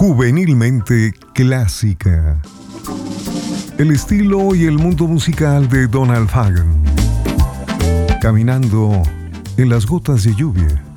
juvenilmente clásica. El estilo y el mundo musical de Donald Fagen. Caminando en las gotas de lluvia.